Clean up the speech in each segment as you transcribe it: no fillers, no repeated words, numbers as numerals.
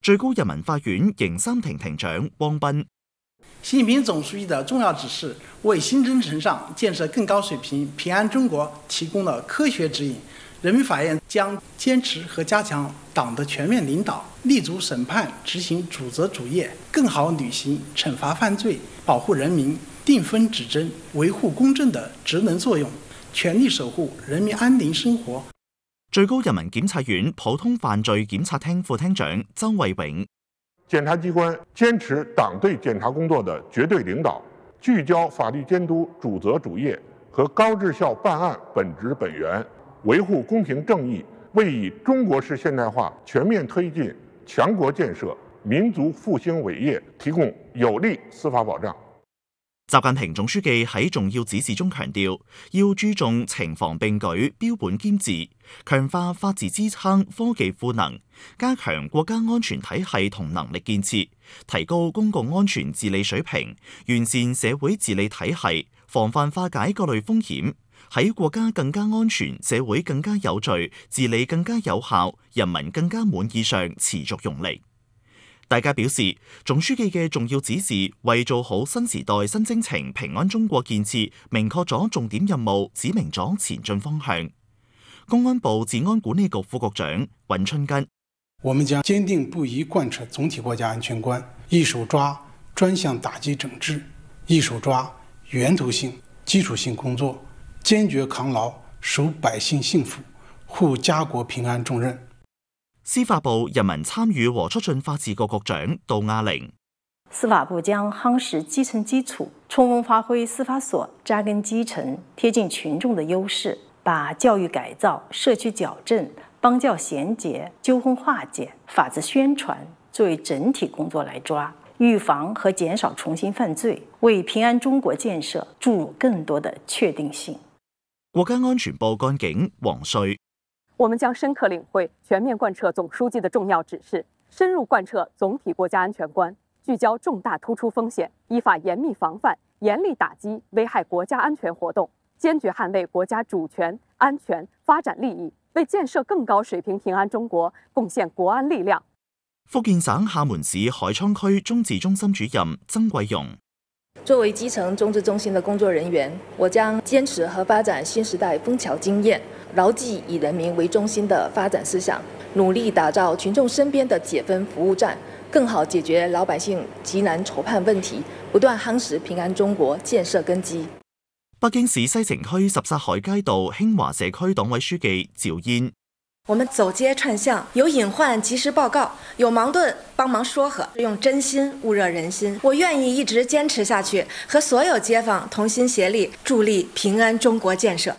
最高人民法院刑三庭庭長汪斌。 习近平总书记的重要指示，为新征程上建设更高水平平安中国提供了科学指引。人民法院将坚持和加强党的全面领导，立足审判执行主责主业，更好履行惩罚犯罪、保護人民、定分指針、維護公正的職能作用，全力守護人民安寧生活。 最高人民檢察院普通犯罪檢察廳副廳長周衛永。 檢察機關堅持黨對檢察工作的絕對領導，聚焦法律監督主責主業和高質效辦案本質本源，維護公平正義，為以中國式現代化全面推進強國建設、民族復興偉業提供有力司法保障。 習近平總書記喺重要指示中強調，要注重情防並舉、標本兼治，強化法治支撐、科技賦能，加強國家安全體系同能力建設，提高公共安全治理水平，完善社會治理體系，防範化解各類風險，喺國家更加安全、社會更加有序、治理更加有效、人民更加滿意上持續用力。大家表示，總書記嘅重要指示為做好新時代新征程平安中國建設明確咗重點任務，指明咗前進方向。公安部治安管理局副局長尹春根： 我們將堅定不移貫徹總體國家安全觀，一手抓專項打擊整治，一手抓源頭性、基礎性工作，堅決扛牢守百姓幸福、護家國平安重任。 司法部人民參與和促進法治局局長杜亞玲： 司法部將夯實基層基礎，充分發揮司法所扎根基層、貼近群眾的優勢，把教育改造、社區矯正、邦教銜接、糾紛化解、法治宣傳作為整體工作來抓，預防和減少重新犯罪，為平安中國建設注入更多的確定性。 國家安全部幹警黃瑞： 我們將深刻領會、全面貫徹總書記的重要指示，深入貫徹總體國家安全觀，聚焦重大突出風險，依法嚴密防範、嚴厲打擊危害國家安全活動，堅決捍衛國家主權、安全、發展利益，為建設更高水平平安中國貢獻國安力量。 福建省廈門市海滄區中治中心主任曾貴榮： 作為基層中治中心的工作人員，我將堅持和發展新時代楓橋經驗，牢記以人民為中心的發展思想，努力打造群眾身邊的解紛服務站，更好解決老百姓急難愁盼問題，不斷夯實平安中國建設根基。 北京市西城區13海街道興華社區黨委書記趙嫣： 我們走街串巷，有隱患及時報告，有矛盾幫忙說和，用真心焐熱人心。我願意一直堅持下去，和所有街坊同心協力，助力平安中國建設。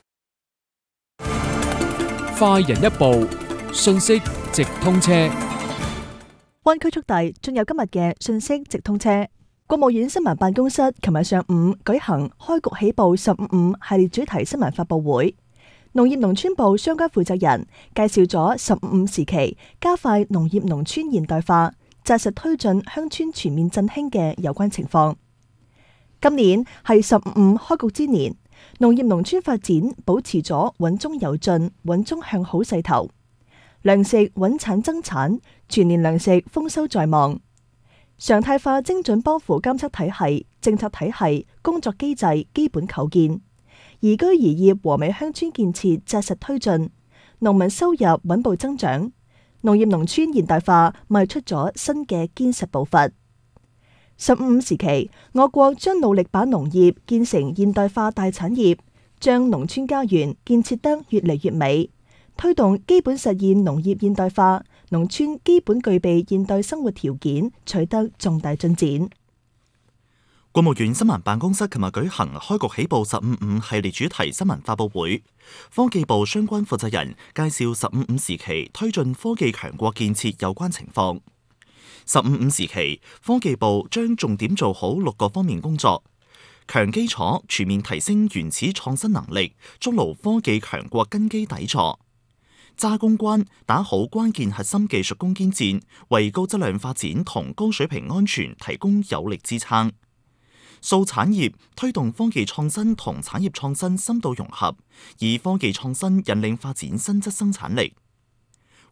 快人一步，信息直通車。 灣區速遞進入今日嘅信息直通車。國務院新聞辦公室琴日上午舉行開局起步15.5系列主題新聞發佈會，農業農村部相關負責人介紹咗15.5時期加快農業農村現代化、紮實推進鄉村全面振興嘅有關情況。今年係15.5開局之年，農業農村發展保持咗穩中有進、穩中向好勢頭，糧食穩產增產，全年糧食豐收在望。常態化精準幫扶監測體系、政策體系、工作機制基本構建，宜居宜業和美鄉村建設紮實推進，農民收入穩步增長，農業農村現代化邁出咗新嘅堅實步伐。15.5時期，我國將努力把農業建成現代化大產業，將農村家園建設得越嚟越美，推動基本實現農業現代化，農村基本具備現代生活條件，取得重大進展。 國務院新聞辦公室琴日舉行開局起步15.5系列主題新聞發佈會，科技部相關負責人介紹15.5時期推進科技強國建設有關情況。15.5時期，科技部將重點做好6個方面工作：強基礎，全面提升原始創新能力，築牢科技強國根基底座；揸攻關，打好關鍵核心技術攻堅戰，為高質量發展同高水平安全提供有力支撐；掃產業，推動科技創新同產業創新深度融合，以科技創新引領發展新質生產力；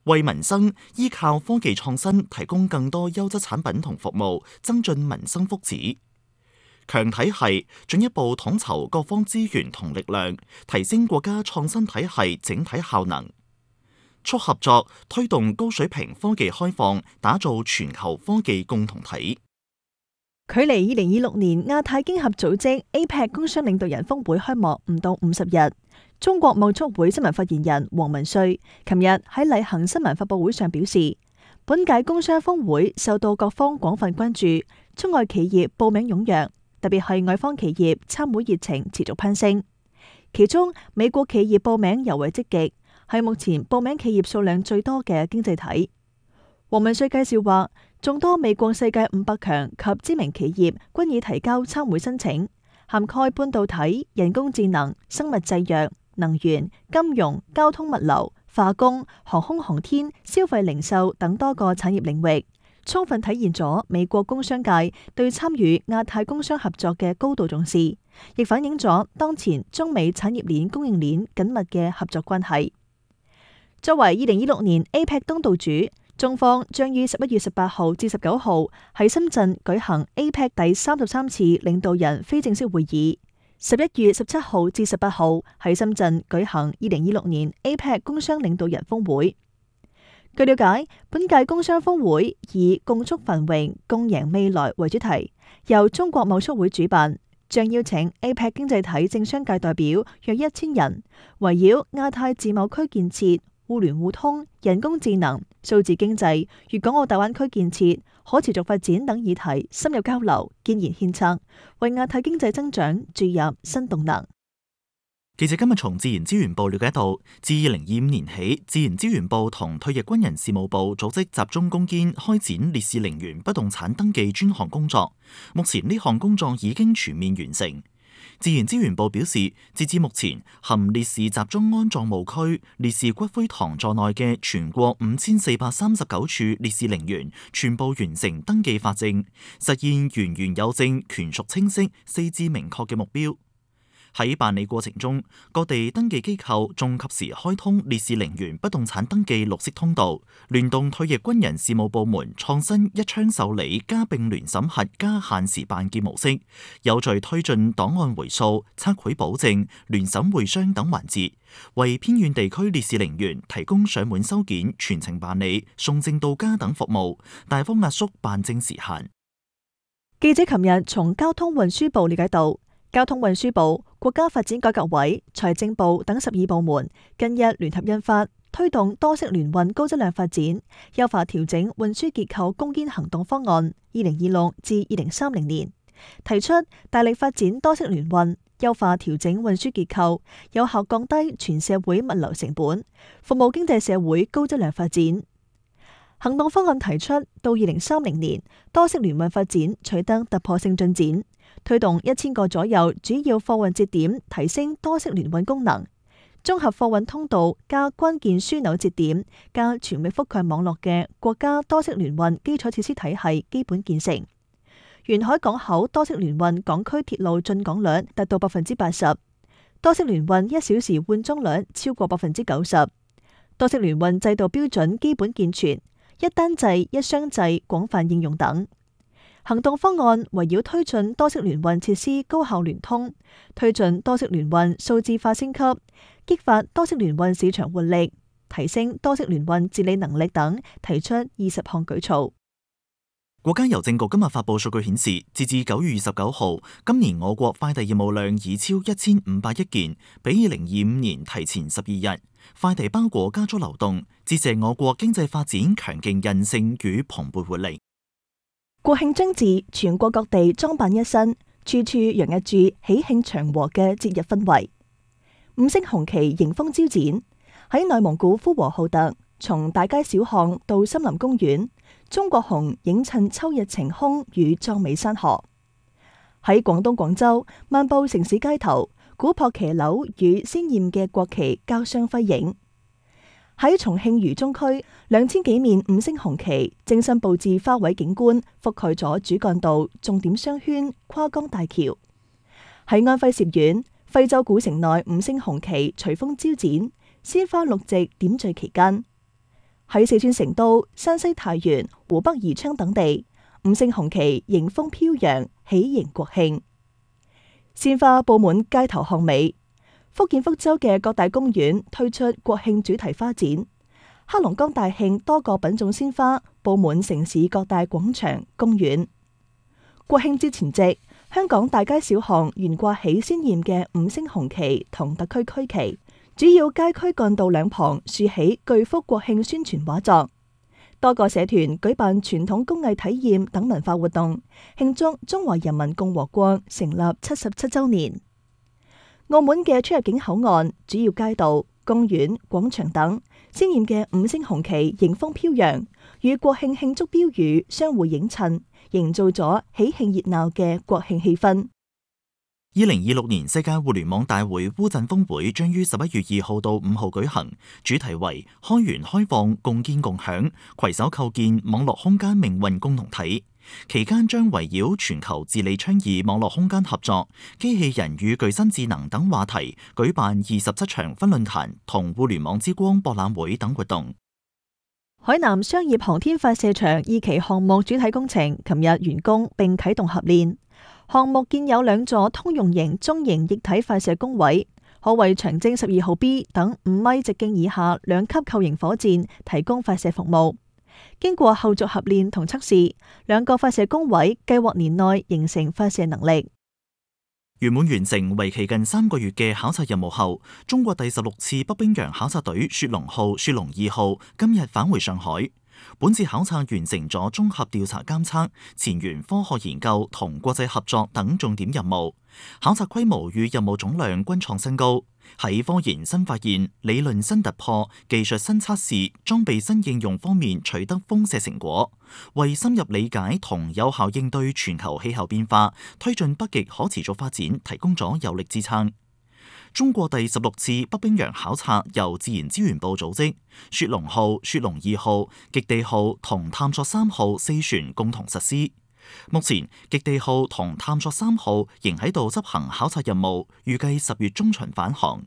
為民生依靠科技創新提供更多優質產品同服務，增進民生福祉。強體系進一步統籌各方資源同力量，提升國家創新體系整體效能。促合作推動高水平科技開放，打造全球科技共同體。 距離2026年亞太經合組織 APEC 工商領導人峰會開幕唔到50日，中國貿促會新聞發言人黃文帥琴日喺例行新聞發佈會上表示，本屆工商峰會受到各方廣泛關注，中外企業報名踴躍，特別係外方企業參會熱情持續攀升。其中美國企業報名尤為積極，係目前報名企業數量最多嘅經濟體。黃文帥介紹話，眾多美國世界500強及知名企業均已提交參會申請，涵蓋半導體、人工智能、生物製藥、能源、金融、交通物流、化工、航空航天、消費零售等多個產業領域，充分體現咗美國工商界對參與亞太工商合作嘅高度重視，亦反映咗當前中美產業鏈供應鏈緊密嘅合作關係。作為2026年 APEC 東道主，中方將於11月18號至19號喺深圳舉行 APEC 第33次領導人非正式會議，11月17號至18號喺深圳舉行2026年 APEC 工商領導人峰會。據了解，本屆工商峰會以共促繁榮、共贏未來為主題，由中國貿促會主辦，將邀請 APEC 經濟體政商界代表約1000人，圍繞亞太自貿區建設、互聯互通、人工智能、數字經濟、粵港澳大灣區建設、可持續發展等議題深入交流，建言獻策，為亞太經濟增長注入新動能。 記者今日從自然資源部了解到，自2025年起，自然資源部同退役軍人事務部組織集中攻堅開展烈士陵園不動產登記專項工作，目前呢項工作已經全面完成。自然資源部表示，截至目前，含烈士集中安葬墓區、烈士骨灰堂在內嘅全國5439處烈士陵園全部完成登記發證，實現園園有證、權屬清晰、四至明確嘅目標。喺辦理過程中，各地登記機構仲及時開通烈士陵園不動產登記綠色通道，聯動退役軍人事務部門創新一槍受理加並聯審核加限時辦結模式，有序推進檔案回溯、測繪保證、聯審會商等環節，為偏遠地區烈士陵園提供上門收件、全程辦理、送證到家等服務，大幅壓縮辦證時限。 記者琴日從交通運輸部了解到，交通運輸部、國家發展改革委、財政部等12部門近日聯合印發推動多式聯運高質量發展、優化調整運輸結構攻堅行動方案2026至2030年，提出大力發展多式聯運，優化調整運輸結構，有效降低全社會物流成本，服務經濟社會高質量發展。行動方案提出到2030年，多式聯運發展取得突破性進展，推動1000個左右主要貨運節點提升多式聯運功能，綜合貨運通道加關鍵樞紐節點加全域覆蓋網絡嘅國家多式聯運基礎設施體系基本建成。沿海港口多式聯運港區鐵路進港率達到80%，多式聯運1小時換裝率超過90%，多式聯運制度標準基本健全，一單制、一箱制廣泛應用等。行動方案圍繞推進多式聯運設施高效聯通，推進多式聯運數字化升級，激發多式聯運市場活力，提升多式聯運治理能力等，提出20項舉措。 國家郵政局今日發佈數據顯示，截至9月29號，今年我國快遞業務量已超1500億件，比2025年提前12日。快遞包裹加速流動，折射我國經濟發展強勁韌性與蓬勃活力。 國慶將至，全國各地裝扮一新，處處洋溢住喜慶祥和嘅節日氛圍。5星紅旗迎風招展，喺內蒙古呼和浩特，從大街小巷到森林公園，中國紅映襯秋日晴空與壯美山河。喺廣東廣州，漫步城市街頭，古樸騎樓與鮮豔嘅國旗交相輝映。喺重慶渝中區，2000幾面5星紅旗精心布置花卉景觀，覆蓋咗主幹道、重點商圈、跨江大橋。喺安徽歙縣，徽州古城內5星紅旗隨風招展，鮮花綠植點綴其間。 喺四川成都、山西太原、湖北宜昌等地，五星紅旗迎風飄揚，喜迎國慶。鮮花佈滿街頭巷尾，福建福州嘅各大公園推出國慶主題花展，黑龍江大慶多個品種鮮花佈滿城市各大廣場、公園。國慶節前夕，香港大街小巷懸掛起鮮豔嘅五星紅旗同特區區旗，主要街區幹道兩旁豎起巨幅國慶宣傳畫作。多個社團舉辦傳統工藝體驗等文化活動，慶祝中華人民共和國成立77週年。澳門嘅出入境口岸、主要街道、公園、廣場等鮮豔嘅五星紅旗迎風飄揚，與國慶慶祝標語相互映襯，營造咗喜慶熱鬧嘅國慶氣氛。 2026年世界互聯網大會烏鎮峰會將於11月2號到5號舉行，主題為開源開放、共建共享，攜手構建網絡空間命運共同體。期間將圍繞全球治理倡議、網絡空間合作、機器人與具身智能等話題，舉辦27場分論壇同互聯網之光博覽會等活動。 海南商業航天發射場二期項目主體工程琴日完工並啟動合練。項目建有2座通用型中型液體發射工位，可為長征12號 B 等5米直徑以下2級構型火箭提供發射服務。經過後續合練同測試，2個發射工位計劃年內形成發射能力。 圓滿完成為期近3個月嘅考察任務後，中國第16次北冰洋考察隊雪龍號、雪龍2號今日返回上海。本次考察完成咗綜合調查監測、前沿科學研究同國際合作等重點任務，考察規模與任務總量均創新高，喺科研新發現、理論新突破、技術新測試、裝備新應用方面取得豐碩成果，為深入理解同有效應對全球氣候變化、推進北極可持續發展提供咗有力支撐。中國第16次北冰洋考察由自然資源部組織，雪龍號、雪龍2號、極地號同探索3號4船共同實施。目前極地號同探索3號仍喺度執行考察任務，預計10月中旬返航。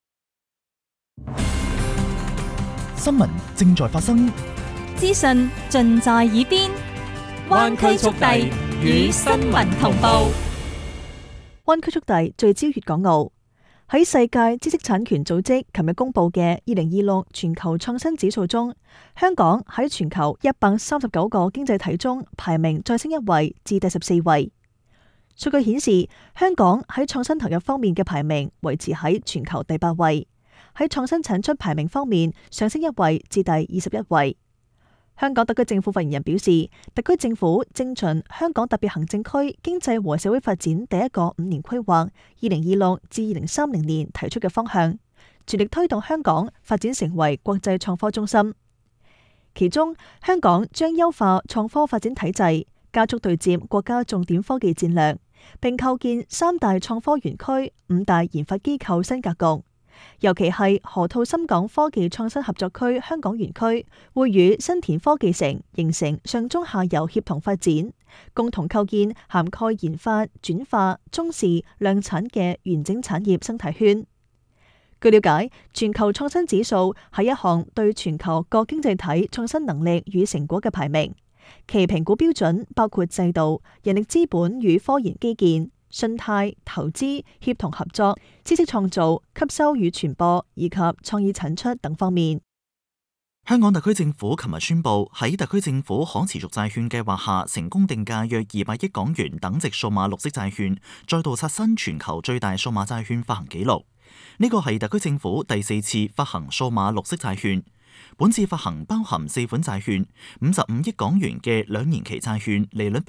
新聞正在發生， 資訊盡在耳邊，灣區速遞與新聞同步。 灣區速遞聚焦粵港澳。喺世界知識產權組織琴日公布嘅2026全球創新指數中，香港喺全球139個經濟體中排名再升1位至第14位。數據顯示，香港喺創新投入方面嘅排名維持喺全球第8位，喺創新產出排名方面上升1位至第21位。香港特區政府發言人表示，特區政府正循香港特別行政區經濟和社會發展第一個5年規劃2026至2030年提出嘅方向，全力推動香港發展成為國際創科中心。其中，香港將優化創科發展體制，加速對接國家重點科技戰略，並構建3大創科園區、5大研發機構新格局。尤其係河套深港科技創新合作區香港園區，會與新田科技城形成上中下游協同發展，共同構建涵蓋研發、轉化、中視、量產嘅完整產業生態圈。據了解，全球創新指數係一項對全球各經濟體創新能力與成果嘅排名，其評估標準包括制度、人力資本與科研基建、信貸、投資、協同合作、知識創造、吸收與傳播以及創意產出等方面。 香港特區政府琴日宣布，喺特區政府可持續債券計劃下，成功定價約200億港元等值數碼綠色債券，再度刷新全球最大數碼債券發行紀錄。呢個係特區政府第4次發行數碼綠色債券。本次發行包含4款債券，55億港元嘅2年期債券，利率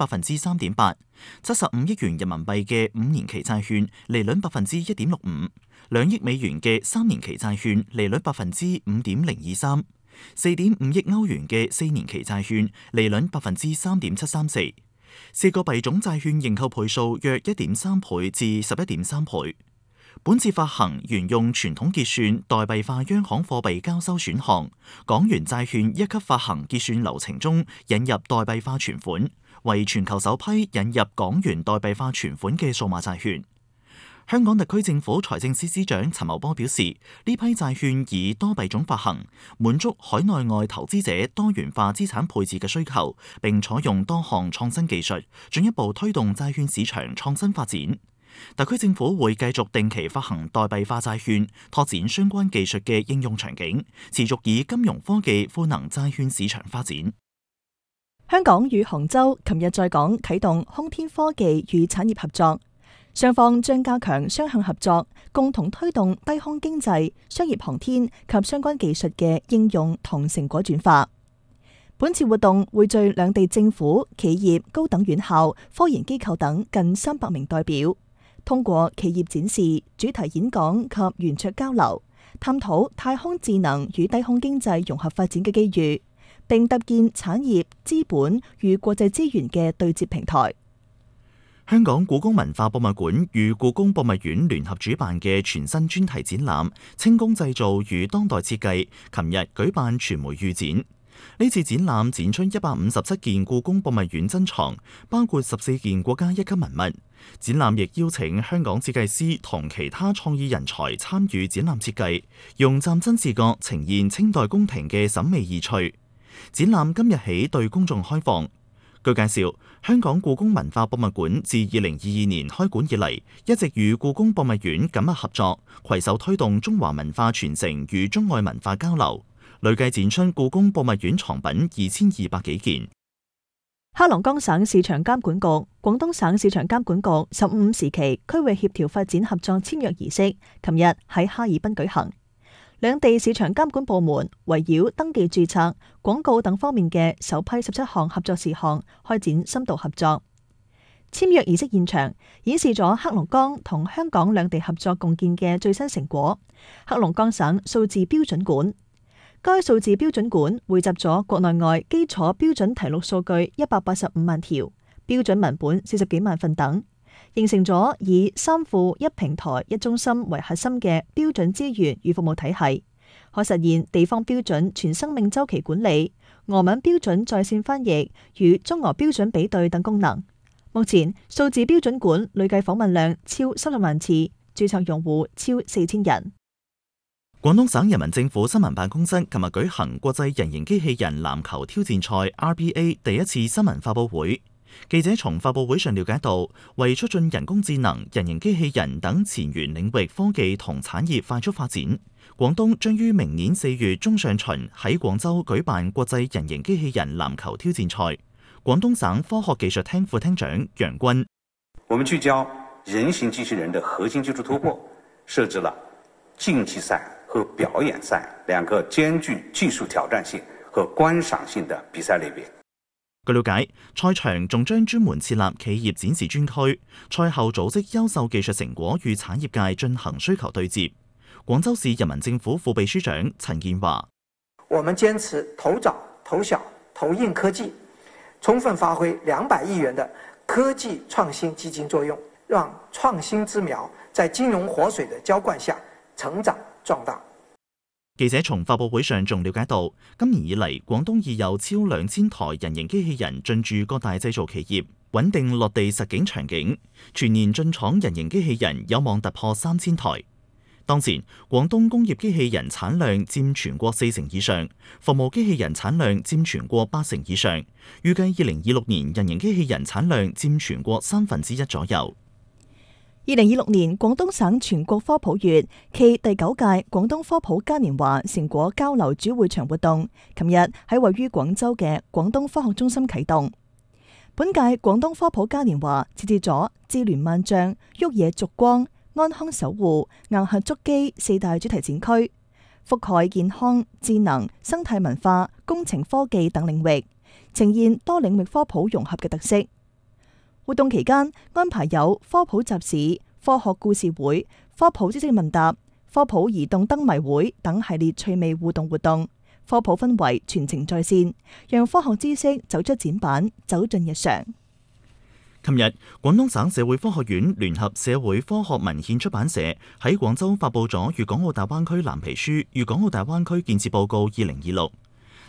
3.8%；75億元人民幣嘅5年期債券，利率1.65%；2億美元嘅3年期債券，利率5.023%；4.5億歐元嘅4年期債券，利率3.734%。4個幣種債券認購倍數約1.3倍至11.3倍。本次發行沿用傳統結算代幣化央行貨幣交收選項，港元債券1級發行結算流程中引入代幣化存款，為全球首批引入港元代幣化存款嘅數碼債券。 香港特區政府財政司司長陳茂波表示，呢批債券以多幣種發行，滿足海內外投資者多元化資產配置嘅需求，並採用多項創新技術，進一步推動債券市場創新發展。特區政府會繼續定期發行代幣化債券，拓展相關技術嘅應用場景，持續以金融科技賦能債券市場發展。 香港與杭州琴日在港啟動空天科技與產業合作，雙方將加強雙向合作，共同推動低空經濟、商業航天及相關技術嘅應用同成果轉化。本次活動匯聚兩地政府、企業、高等院校、科研機構等近300名代表，通過企業展示、主題演講及圓桌交流，探討太空智能與低空經濟融合發展嘅機遇，並搭建產業、資本與國際資源嘅對接平台。 香港故宮文化博物館與故宮博物院聯合主辦嘅全新專題展覽《清宮製造與當代設計》，琴日舉辦傳媒預展。呢次展覽展出157件故宮博物院珍藏，包括14件國家一級文物。展覽亦邀請香港設計師同其他創意人才參與展覽設計，用嶄新視角呈現清代宮廷嘅審美意趣。展覽今日起對公眾開放。據介紹，香港故宮文化博物館自2022年開館以嚟，一直與故宮博物院緊密合作，攜手推動中華文化傳承與中外文化交流，累計展出故宮博物院藏品2200幾件。 黑龍江省市場監管局、廣東省市場監管局15時期區域協調發展合作簽約儀式，琴日喺哈爾濱舉行。兩地市場監管部門圍繞登記註冊、廣告等方面嘅首批17項合作事項開展深度合作。簽約儀式現場顯示咗黑龍江同香港兩地合作共建嘅最新成果——黑龍江省數字標準館。該數字標準館匯集咗國內外基礎標準題錄數據185萬條、標準文本40幾萬份等，形成咗以3庫1平台1中心為核心嘅標準資源與服務體系，可實現地方標準全生命週期管理、俄文標準在線翻譯與中俄標準比對等功能。目前數字標準館累計訪問量超30萬次，註冊用戶超4000人。 廣東省人民政府新聞辦公室琴日舉行國際人形機器人籃球挑戰賽 RBA 第一次新聞發佈會。記者從發佈會上了解到，為促進人工智能、人形機器人等前沿領域科技同產業快速發展，廣東將於明年4月中上旬喺廣州舉辦國際人形機器人籃球挑戰賽。廣東省科學技術廳副廳長楊軍： 我們聚焦人形機器人的核心技術突破，設置了競技賽和表演賽兩個兼具技術挑戰性和觀賞性的比賽類別。 據了解，賽場仲將專門設立企業展示專區，賽後組織優秀技術成果與產業界進行需求對接。廣州市人民政府副秘書長陳建華： 我們堅持投早、投小、投硬科技，充分發揮200億元的科技創新基金作用，讓創新之苗在金融活水的澆灌下成長壯大。 記者從發佈會上仲了解到，今年以嚟，廣東已有超2000台人形機器人進駐各大製造企業，穩定落地實景場景，全年進廠人形機器人有望突破3000台。當前，廣東工業機器人產量佔全國40%以上，服務機器人產量佔全國80%以上。預計2026年人形機器人產量佔全國1/3左右。 2026年廣東省全國科普月暨第9屆廣東科普嘉年華成果交流主會場活動，琴日喺位於廣州嘅廣東科學中心啟動。本屆廣東科普嘉年華設置咗智聯萬象、沃野燭光、安康守護、硬核觸機4大主題展區，覆蓋健康、智能、生態文化、工程科技等領域，呈現多領域科普融合嘅特色。活動期間安排有科普集市、科學故事會、科普知識問答、科普移動燈謎會等系列趣味互動活動，科普氛圍全程在線，讓科學知識走出展板，走進日常。 琴日，廣東省社會科學院聯合社會科學文獻出版社喺廣州發佈咗《粵港澳大灣區藍皮書》《粵港澳大灣區建設報告2026》。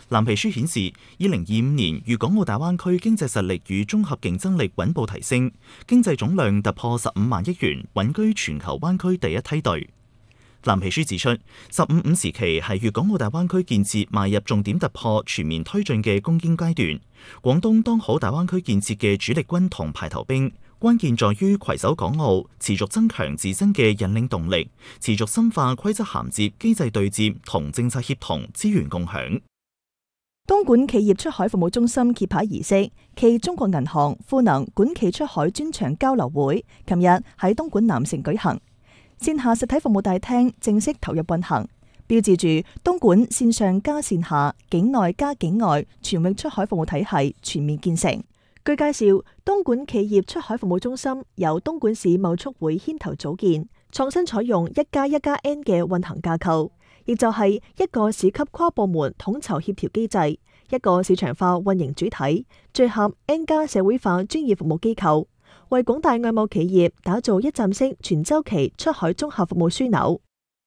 藍皮書顯示，2025年粵港澳大灣區經濟實力與綜合競爭力穩步提升，經濟總量突破15萬億元，穩居全球灣區第一梯隊。藍皮書指出，15-5時期係粵港澳大灣區建設邁入重點突破、全面推進嘅攻堅階段。廣東當好大灣區建設嘅主力軍同排頭兵，關鍵在於攜手港澳，持續增強自身嘅引領動力，持續深化規則銜接、機制對接同政策協同、資源共享。 東莞企業出海服務中心揭牌儀式暨中國銀行賦能莞企出海專場交流會，琴日喺東莞南城舉行。線下實體服務大廳正式投入運行，標誌住東莞線上加線下、境內加境外全域出海服務體系全面建成。據介紹，東莞企業出海服務中心由東莞市貿促會牽頭組建，創新採用1+1+N 嘅運行架構。亦就係一個市級跨部門統籌協調機制，一個市場化運營主體，聚合 N+ 社會化專業服務機構，為廣大外貿企業打造一站式全周期出海綜合服務樞紐。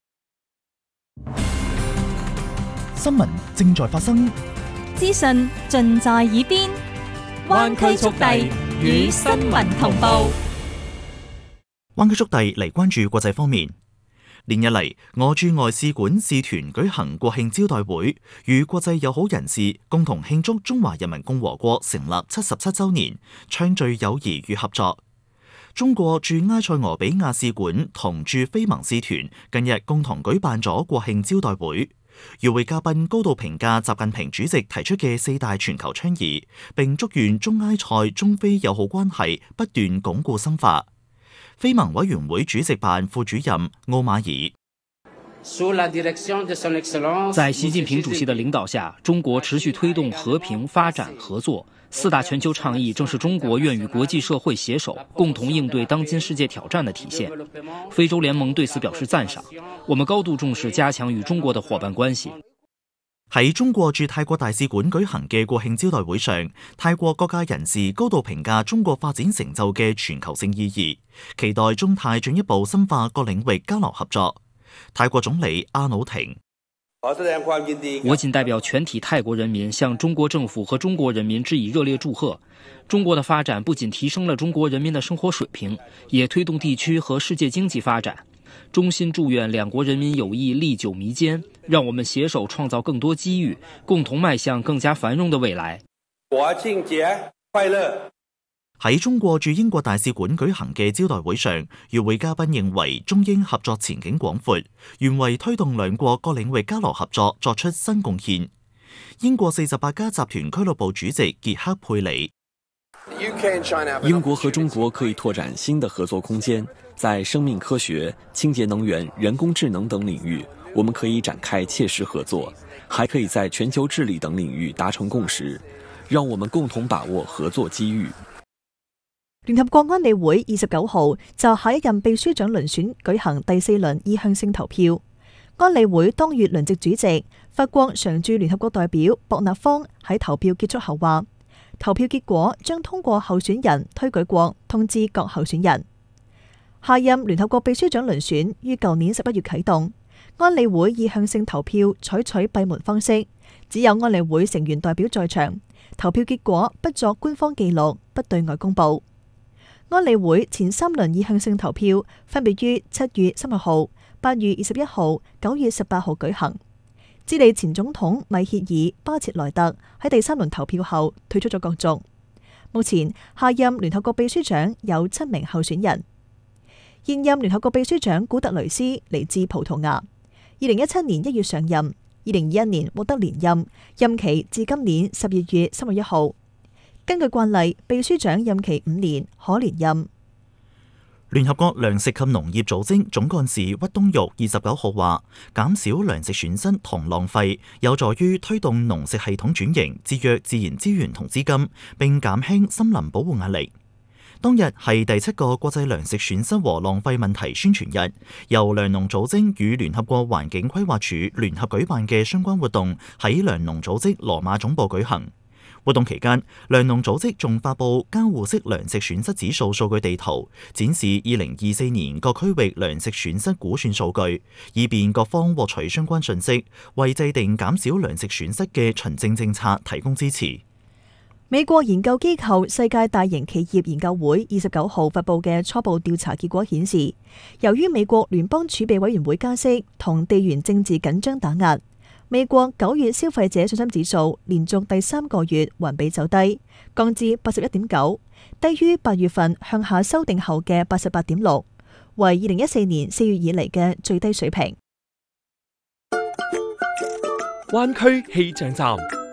新聞正在發生， 資訊盡在耳邊，灣區速遞與新聞同步。 灣區速遞嚟關注國際方面。連日嚟，我駐外使館使團舉行國慶招待會，與國際友好人士共同慶祝中華人民共和國成立77週年，暢聚友誼與合作。中國駐埃塞俄比亞使館同駐非盟使團近日共同舉辦咗國慶招待會，與會嘉賓高度評價習近平主席提出嘅4大全球倡議，並祝願中埃塞中非友好關係不斷鞏固深化。非盟委員會主席辦副主任奧馬爾： 在習近平主席的領導下，中國持續推動和平發展合作，4大全球倡議正是中國願與國際社會攜手共同應對當今世界挑戰的體現。非洲聯盟對此表示讚賞，我們高度重視加強與中國的夥伴關係。 喺中國駐泰國大使館舉行嘅國慶招待會上，泰國各界人士高度評價中國發展成就嘅全球性意義，期待中泰進一步深化各領域交流合作。泰國總理阿努廷： 我謹代表全體泰國人民向中國政府和中國人民致以熱烈祝賀。中國的發展不僅提升了中國人民的生活水平，也推動地區和世界經濟發展。衷心祝願兩國人民友誼歷久彌堅，讓我們攜手創造更多機遇，共同邁向更加繁榮的未來。 國慶節快樂！喺中國駐英國大使館舉行嘅招待會上，與會嘉賓認為中英合作前景廣闊，願為推動兩國各領域交流合作作出新貢獻。英國48家集團俱樂部主席傑克佩里： 英國和中國可以拓展新的合作空間，在生命科學、清潔能源、人工智能等領域，我們可以展開切實合作，還可以在全球治理等領域達成共識，讓我們共同把握合作機遇。 聯合國安理會29號就下一任秘書長遴選舉行第4輪意向性投票。安理會當月輪值主席法國常駐聯合國代表博納方喺投票結束後話，投票結果將通過候選人推舉國通知各候選人。下任聯合國秘書長遴選於舊年11月啟動，安理會意向性投票採取閉門方式，只有安理會成員代表在場，投票結果不作官方記錄，不對外公佈。安理會前3輪意向性投票分別於7月30號、8月21號、9月18號舉行。智利前總統米歇爾巴切萊特喺第3輪投票後退出咗角逐。目前下任聯合國秘書長有7名候選人。現任聯合國秘書長古特雷斯嚟自葡萄牙，2017年1月上任，2021年獲得連任，任期至今年12月31號。根據慣例，秘書長任期5年，可連任。 聯合國糧食及農業組織總幹事屈冬玉29號話，減少糧食損失同浪費，有助於推動農食系統轉型，節約自然資源同資金，並減輕森林保護壓力。當日係第7個國際糧食損失和浪費問題宣傳日，由糧農組織與聯合國環境規劃署聯合舉辦嘅相關活動喺糧農組織羅馬總部舉行。 活動期間，糧農組織仲發布交互式糧食損失指數數據地圖，展示2024年各區域糧食損失估算數據，以便各方獲取相關信息，為制定減少糧食損失嘅循證政策提供支持。 美國研究機構世界大型企業研究會29號發布嘅初步調查結果顯示，由於美國聯邦儲備委員會加息同地緣政治緊張打壓，美國9月消費者信心指數連續第3個月環比走低，降至 81.9， 低於8月份向下修訂後嘅 88.6， 為2014年4月以嚟嘅最低水平。 灣區氣象站。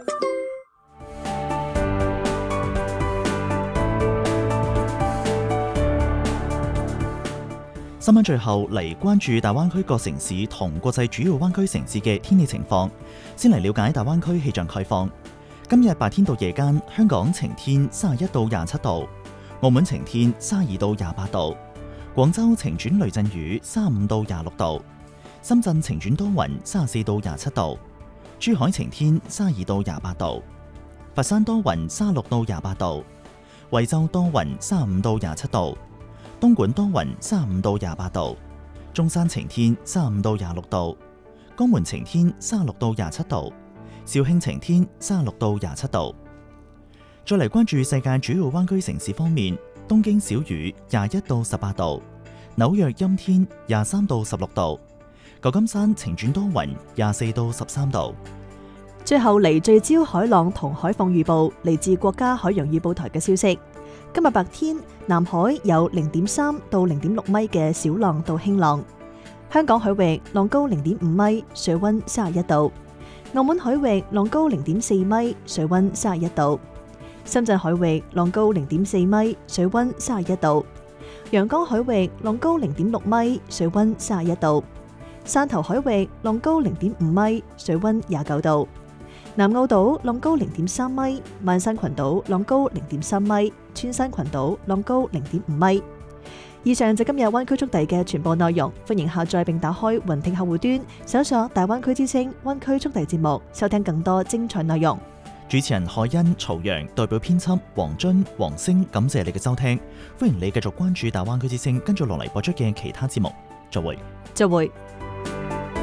新聞最後嚟關注大灣區各城市同國際主要灣區城市嘅天氣情況。先嚟了解大灣區氣象概況。今日白天到夜間，香港晴天31到27度，澳門晴天32到28度，廣州晴轉雷陣雨35到26度，深圳晴轉多雲34到27度，珠海晴天32到28度，佛山多雲36到28度，惠州多雲35到27度，東莞多雲35到28度，中山晴天35到26度，江門晴天36到27度，肇慶晴天36到27度。再嚟關注世界主要灣區城市方面，東京小雨21到18度，紐約陰天23到16度，舊金山晴轉多雲24到13度。 最後嚟聚焦海浪同海況預報，嚟自國家海洋預報台嘅消息。今日白天，南海有 0.3 到 0.6 米嘅小浪到輕浪，香港海域浪高 0.5 米，水溫31度；澳門海域浪高 0.4 米，水溫31度；深圳海域浪高 0.4 米，水溫31度；陽江海域浪高 0.6 米，水溫31度；汕頭海域浪高 0.5 米，水溫29度；南澳島浪高 0.3 米，萬山群島浪高 0.3 米，穿山群島浪高 0.5 米。以上就今日灣區速遞嘅全部內容，歡迎下載並打開雲聽客戶端，搜索大灣區之聲灣區速遞節目，收聽更多精彩內容。 主持人海欣、曹陽，代表編輯黃津、黃星，感謝你嘅收聽，歡迎你繼續關注大灣區之聲跟住落嚟播出嘅其他節目。再會。